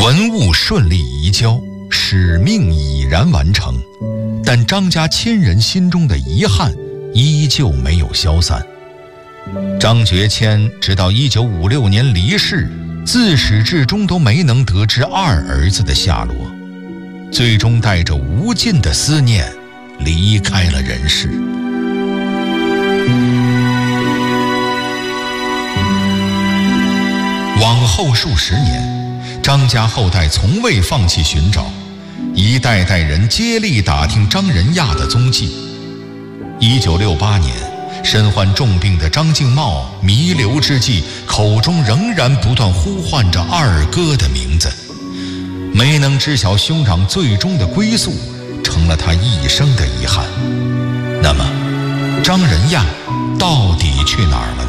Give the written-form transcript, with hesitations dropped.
文物顺利移交，使命已然完成，但张家亲人心中的遗憾依旧没有消散。张觉谦直到1956年离世，自始至终都没能得知二儿子的下落，最终带着无尽的思念离开了人世。往后数十年，张家后代从未放弃寻找，一代代人接力打听张仁亚的踪迹。1968年，身患重病的张敬茂弥留之际，口中仍然不断呼唤着二哥的名字，没能知晓兄长最终的归宿，成了他一生的遗憾。那么，张仁亚到底去哪儿了呢？